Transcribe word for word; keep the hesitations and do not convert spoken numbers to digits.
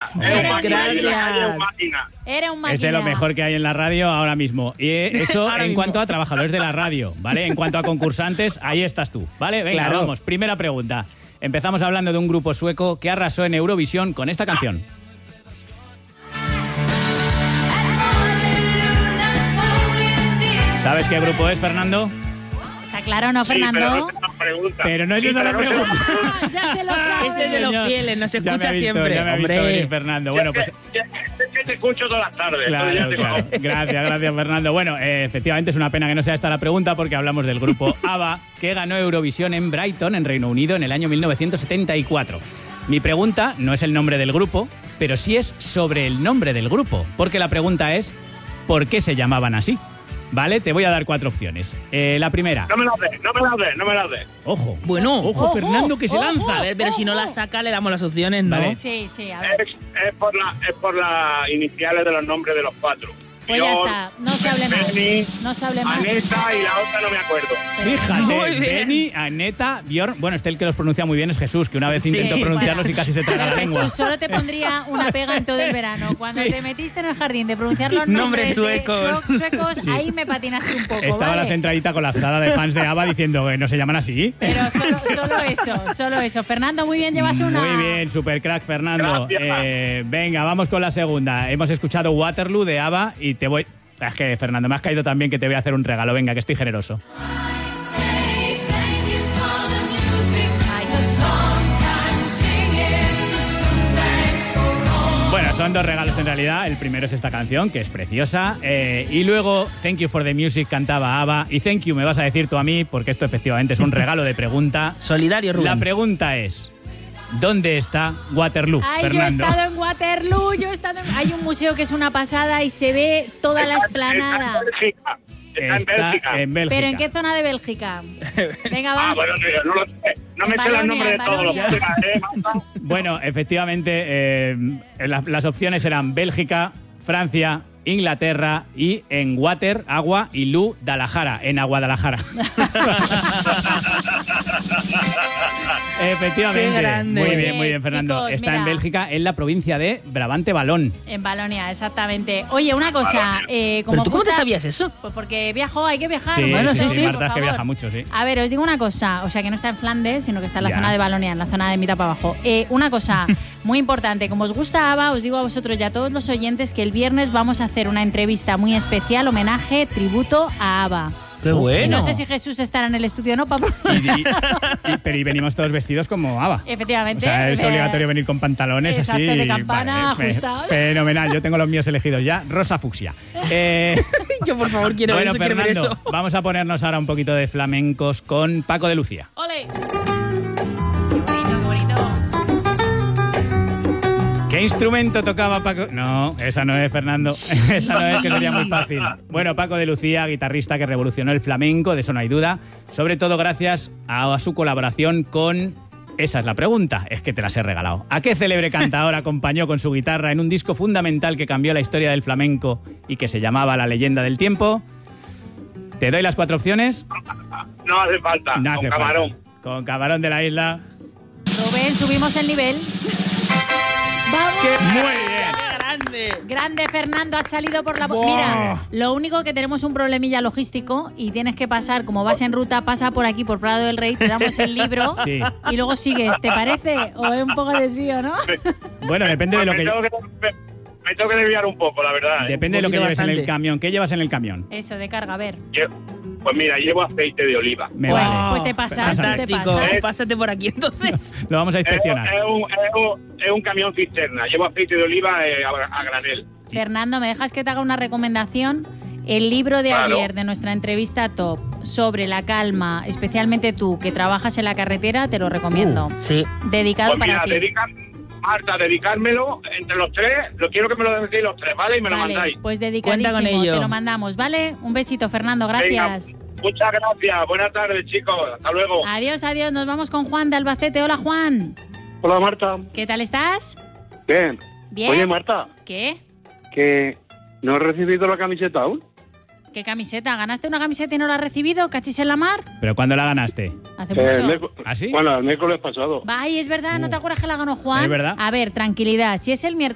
Eres un máquina. Gracias. un máquina. Era un máquina. Es de lo mejor que hay en la radio ahora mismo. Y eso Ahora en mismo. cuanto a trabajadores de la radio, ¿vale? En cuanto a concursantes, ahí estás tú, ¿vale? Venga, Claro. vamos. Primera pregunta. Empezamos hablando de un grupo sueco que arrasó en Eurovisión con esta canción. ¿Sabes qué grupo es, Fernando? ¿Está claro, no, Sí, pero Fernando? no te lo pregunta. Pero no es Sí, esa la pero no te lo pregunta. Ya se lo sabe. Este es de los Señor. fieles, nos Ya me escucha ha visto, siempre. ya me ha visto Hombre. venir, Fernando. Bueno, pues... Ya- ya- Es que te escucho todas las tardes. Claro, entonces ya te claro. conozco. Gracias, gracias, Fernando. Bueno, eh, efectivamente es una pena que no sea esta la pregunta porque hablamos del grupo ABBA que ganó Eurovisión en Brighton, en Reino Unido, en el año mil novecientos setenta y cuatro. Mi pregunta no es el nombre del grupo, pero sí es sobre el nombre del grupo, porque la pregunta es ¿por qué se llamaban así? ¿Vale? Te voy a dar cuatro opciones. Eh, la primera. No me la des, no me la des, no me la des. Ojo. Bueno, Ojo, Ojo, Fernando, que se ojo. lanza. a ver, pero si no la saca, le damos las opciones, ¿no? Vale. Sí, sí, a ver. Es, es por la, es por las iniciales de los nombres de los cuatro. Pues ya Bjorn, está, no se hable más. Benny, No se hable más. Aneta y la otra no me acuerdo. Fíjate, Muy bien. Benny, Aneta, Bjorn. Bueno, este el que los pronuncia muy bien es Jesús, que una vez Sí. intentó pronunciarlos Bueno. y casi se traga la Jesús, lengua. solo te pondría una pega en todo el verano. Cuando Sí. te metiste en el jardín de pronunciar los Nombres nombres, suecos. de suec- suecos, Sí. ahí me patinaste un poco, Estaba ¿vale? la centralita colapsada de fans de ABBA diciendo que no se llaman así. Pero solo, solo eso, solo eso. Fernando, muy bien, llevas una. Muy bien, super crack, Fernando. Gracias. Eh, venga, vamos con la segunda. Hemos escuchado Waterloo de ABBA y te voy... Es que, Fernando, me has caído también que te voy a hacer un regalo. Venga, que estoy generoso. Bueno, son dos regalos en realidad. El primero es esta canción, que es preciosa. Eh, y luego, Thank You for the Music cantaba ABBA. Y Thank You me vas a decir tú a mí, porque esto efectivamente es un regalo de pregunta. Solidario, Rubén. La pregunta es, ¿dónde está Waterloo, Ay, yo he Fernando? estado en Waterloo, yo he estado en... Hay un museo que es una pasada y se ve toda la esplanada. Está en Bélgica. Está en Bélgica. en Bélgica. ¿Pero en qué zona de Bélgica? Venga, va. Ah, bueno, tío, no lo sé. No me En sé los Valonia, nombres de en todos los Valonia. temas, ¿eh, Marta? Bueno, efectivamente, eh, las, las opciones eran Bélgica, Francia, Inglaterra y en Water, agua y Lu, Dalajara, en Aguadalajara. Efectivamente. Qué grande. Muy bien, muy bien, Fernando. Chicos, Está mira. en Bélgica, en la provincia de Brabante Valón. En Valonia, exactamente. Oye, una cosa. Eh, como ¿Pero tú cómo te gusta- sabías eso? Pues porque viajo, hay que viajar. Sí, bueno, sí, sí, sí, sí, Marta por es que favor. viaja mucho, sí. A ver, os digo una cosa, o sea, que no está en Flandes, sino que está en la Ya. zona de Valonia, en la zona de mitad para abajo. Eh, una cosa muy importante, como os gusta ABBA, os digo a vosotros y a todos los oyentes que el viernes vamos a hacer una entrevista muy especial, homenaje, tributo a ABBA. Qué Y bueno. no sé si Jesús estará en el estudio o no, para Y, y- y- pero y venimos todos vestidos como ABBA. Efectivamente. O sea, es Eh, obligatorio venir con pantalones exacto, así. de campana, fe- ajustados. Fenomenal, yo tengo los míos elegidos ya. Rosa fucsia. Eh, Yo, por favor, quiero bueno, eso, quiero ver Fernando, eso. vamos a ponernos ahora un poquito de flamencos con Paco de Lucía. ¡Ole! Qué bonito, qué bonito. ¿Qué instrumento tocaba Paco? No, esa no es, Fernando. Esa no es, que sería muy fácil. Bueno, Paco de Lucía, guitarrista que revolucionó el flamenco, de eso no hay duda. Sobre todo gracias a, a su colaboración con... Esa es la pregunta, es que te las he regalado. ¿A qué célebre cantador acompañó con su guitarra en un disco fundamental que cambió la historia del flamenco y que se llamaba La leyenda del tiempo? ¿Te doy las cuatro opciones? No hace falta. No con hace camarón. falta. Con Camarón de la Isla. Rubén, subimos el nivel. ¡Vamos! Muy bien. ¡Qué grande! Grande, Fernando, has salido por la... Buah. Mira, lo único que tenemos un problemilla logístico y tienes que pasar, como vas en ruta, pasa por aquí, por Prado del Rey, te damos el libro Sí. y luego sigues. ¿Te parece? O es un poco desvío, ¿no? Bueno, depende de Pues lo me, que... tengo que me, me tengo que desviar un poco, la verdad. ¿eh? Depende de lo que Un lleves poquito en el bastante. camión. ¿Qué llevas en el camión? Eso, de carga, a ver. Lle- Pues mira, llevo aceite de oliva. Me Pues- vale. pues te pasas, Pásale. te Fantástico. pasas. Pásate por aquí, entonces. Lo vamos a Es, inspeccionar. es un, es, un, es un camión cisterna. Llevo aceite de oliva eh, a, a granel. Fernando, ¿me dejas que te haga una recomendación? El libro de Claro. ayer de nuestra entrevista top sobre la calma, especialmente tú que trabajas en la carretera, te lo recomiendo. Sí. Dedicado Pues mira, para ti. dedica, Marta, dedicármelo entre los tres. Lo quiero que me lo decís los tres, ¿vale? Y me lo Vale, mandáis. pues Cuenta dedicadísimo, con ello. te lo mandamos, ¿vale? Un besito, Fernando, gracias. Venga, muchas gracias. Buenas tardes, chicos. Hasta luego. Adiós, adiós, nos vamos con Juan de Albacete. Hola, Juan. Hola, Marta. ¿Qué tal estás? Bien. Bien. Oye, Marta, ¿Qué? que no he recibido la camiseta aún. ¿Qué camiseta? ¿Ganaste una camiseta y no la has recibido? ¿Cachis en la mar? ¿Pero cuándo la ganaste? Hace Eh, mucho. el miércoles- ¿Ah, sí? Bueno, el miércoles pasado. Ay, es verdad, ¿no te acuerdas que la ganó Juan? Es verdad. A ver, tranquilidad. Si es el miércoles